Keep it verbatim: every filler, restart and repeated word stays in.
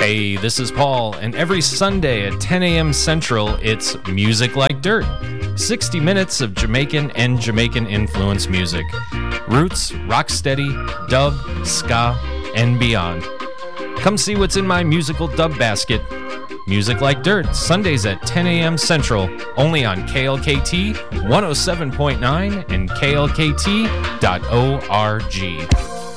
Hey, this is Paul, and every Sunday at ten a.m. Central, it's Music Like Dirt. sixty minutes of Jamaican and Jamaican-influenced music. Roots, rocksteady, dub, ska, and beyond. Come see what's in my musical dub basket. Music Like Dirt, Sundays at ten a.m. Central, only on K L K T one oh seven point nine and K L K T dot org.